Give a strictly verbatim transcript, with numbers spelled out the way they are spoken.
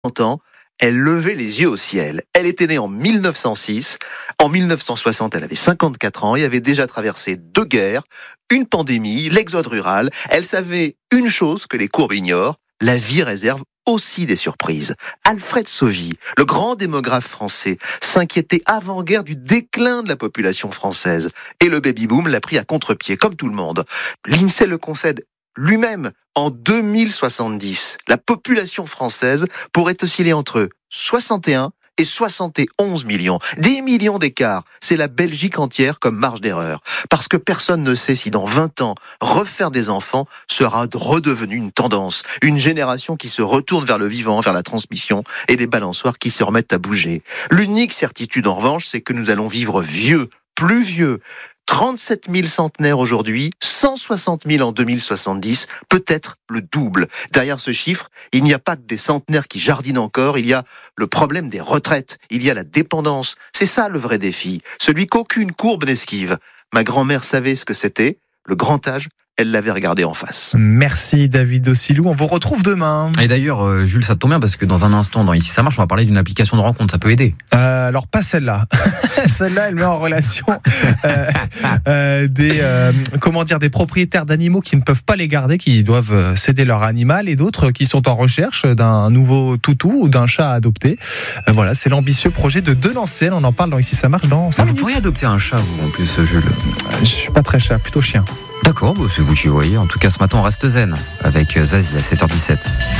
ans, elle levait les yeux au ciel. Elle était née en mille neuf cent six. En mille neuf cent soixante, elle avait cinquante-quatre ans et avait déjà traversé deux guerres, une pandémie, l'exode rural. Elle savait une chose que les courbes ignorent, la vie réserve aussi des surprises. Alfred Sauvy, le grand démographe français, s'inquiétait avant-guerre du déclin de la population française. Et le baby-boom l'a pris à contre-pied, comme tout le monde. L'INSEE le concède lui-même. En deux mille soixante-dix, la population française pourrait osciller entre soixante et un et soixante et onze millions. dix millions d'écart. C'est la Belgique entière comme marge d'erreur. Parce que personne ne sait si dans vingt ans, refaire des enfants sera redevenu une tendance. Une génération qui se retourne vers le vivant, vers la transmission, et des balançoires qui se remettent à bouger. L'unique certitude en revanche, c'est que nous allons vivre vieux, plus vieux. trente-sept mille centenaires aujourd'hui, cent soixante mille en deux mille soixante-dix, peut-être le double. Derrière ce chiffre, il n'y a pas que des centenaires qui jardinent encore, il y a le problème des retraites, il y a la dépendance. C'est ça le vrai défi, celui qu'aucune courbe n'esquive. Ma grand-mère savait ce que c'était, le grand âge, elle l'avait regardé en face. Merci David Ossilou, on vous retrouve demain. Et d'ailleurs, euh, Jules, ça tombe bien parce que dans un instant, dans Ici ça marche, on va parler d'une application de rencontre, ça peut aider. Euh, alors pas celle-là. Celle-là, elle met en relation euh, euh, des euh, comment dire des propriétaires d'animaux qui ne peuvent pas les garder, qui doivent céder leur animal, et d'autres qui sont en recherche d'un nouveau toutou ou d'un chat à adopter. Euh, voilà, c'est l'ambitieux projet de Denancel. On en parle dans Ici ça marche dans cinq Vous minutes. pourriez adopter un chat, vous, en plus, Jules. Euh, je suis pas très chat, plutôt chien. D'accord, bah, c'est vous qui voyez. En tout cas, ce matin, on reste zen avec Zazie à sept heures dix-sept.